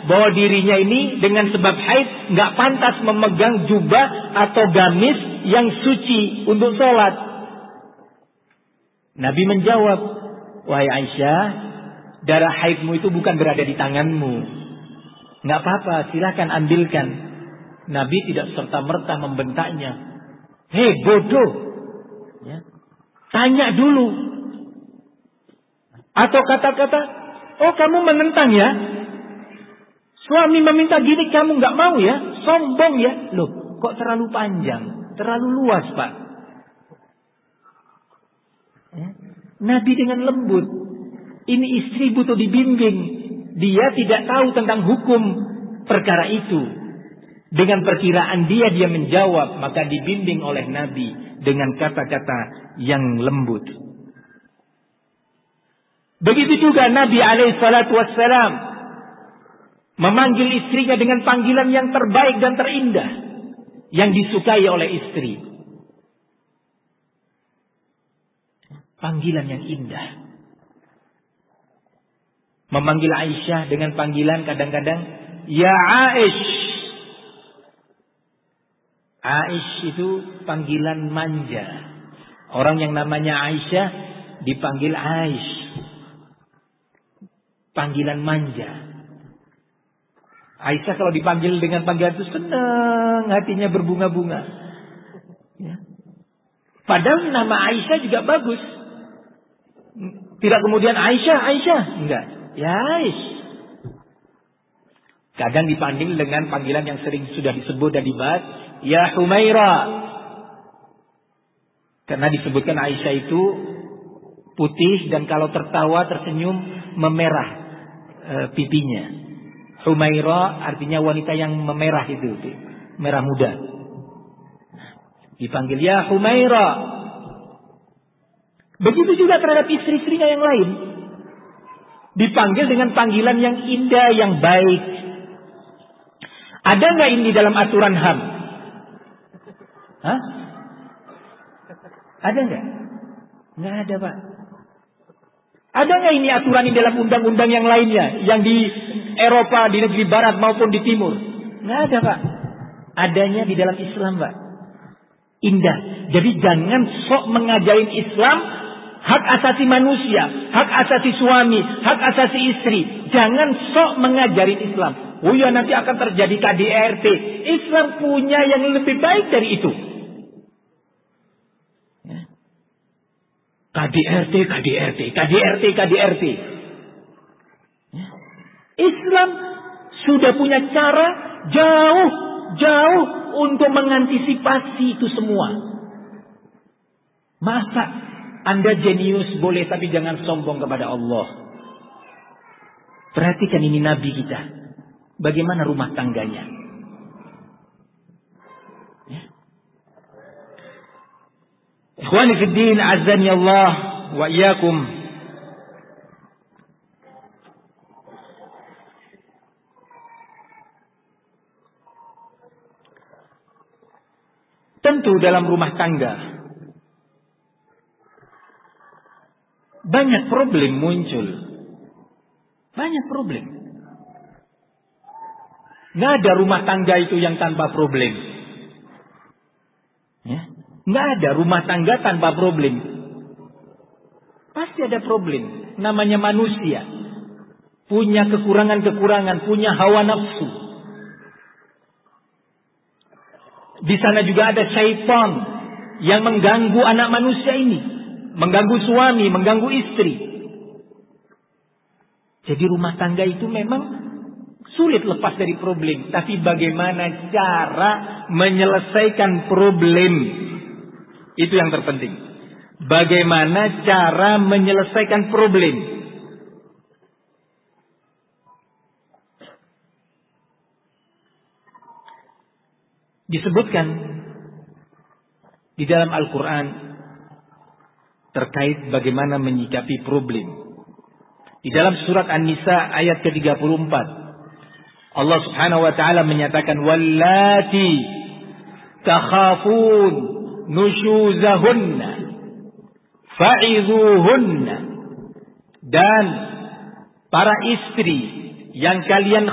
bahwa dirinya ini dengan sebab haid nggak pantas memegang jubah atau gamis yang suci untuk sholat. Nabi menjawab, wahai Aisyah, darah haidmu itu bukan berada di tanganmu. Nggak apa-apa, silakan ambilkan. Nabi tidak serta-merta membentaknya. Hei bodoh, ya. Tanya dulu. Atau kata-kata, oh kamu menentang ya? Suami meminta gini kamu nggak mau ya? Sombong ya? Loh, kok terlalu panjang, terlalu luas Pak? Ya. Nabi dengan lembut. Ini istri butuh dibimbing. Dia tidak tahu tentang hukum perkara itu. Dengan perkiraan dia menjawab, maka dibimbing oleh Nabi dengan kata-kata yang lembut. Begitu juga Nabi SAW memanggil istrinya dengan panggilan yang terbaik dan terindah yang disukai oleh istri. Panggilan yang indah. Memanggil Aisyah dengan panggilan kadang-kadang ya Aish. Aish itu panggilan manja. Orang yang namanya Aisyah dipanggil Aish. Panggilan manja. Aisyah kalau dipanggil dengan panggilan itu senang, hatinya berbunga-bunga. Ya. Padahal nama Aisyah juga bagus. Tidak kemudian Aisyah, enggak. Ya Aish. Kadang dipanggil dengan panggilan yang sering sudah disebut dan dibahas, ya Humaira. Karena disebutkan Aisyah itu putih dan kalau tertawa tersenyum memerah pipinya. Humaira artinya wanita yang memerah itu, merah muda. Dipanggil ya Humaira. Begitu juga terhadap istri-istrinya yang lain. Dipanggil dengan panggilan yang indah, yang baik. Ada nggak ini dalam aturan HAM? Hah? Ada nggak? Nggak ada Pak. Ada nggak ini aturan ini dalam undang-undang yang lainnya, yang di Eropa, di negeri Barat maupun di Timur? Nggak ada Pak. Adanya di dalam Islam Pak. Indah. Jadi jangan sok mengajarin Islam. Hak asasi manusia, hak asasi suami, hak asasi istri. Jangan sok mengajarin Islam. Oh ya nanti akan terjadi KDRT. Islam punya yang lebih baik dari itu. Ya. KDRT. Ya. Islam sudah punya cara jauh untuk mengantisipasi itu semua. Masa Anda jenius boleh, tapi jangan sombong kepada Allah. Perhatikan ini Nabi kita. Bagaimana rumah tangganya. Ya. Ikhwani fiddin, azani Allah wa iyyakum. Tentu dalam rumah tangga banyak problem muncul. Banyak problem. Nggak ada rumah tangga itu yang tanpa problem. Ya? Nggak ada rumah tangga tanpa problem. Pasti ada problem. Namanya manusia. Punya kekurangan-kekurangan. Punya hawa nafsu. Di sana juga ada syaitan yang mengganggu anak manusia ini. Mengganggu suami, mengganggu istri. Jadi rumah tangga itu memang sulit lepas dari problem. Tapi bagaimana cara menyelesaikan problem? Itu yang terpenting. Bagaimana cara menyelesaikan problem? Disebutkan di dalam Al-Quran terkait bagaimana menyikapi problem. Di dalam surat An-Nisa ayat ke-34, Allah Subhanahu wa taala menyatakan wallati takhafun nushuzahunna fa'idhuhunna, dan para istri yang kalian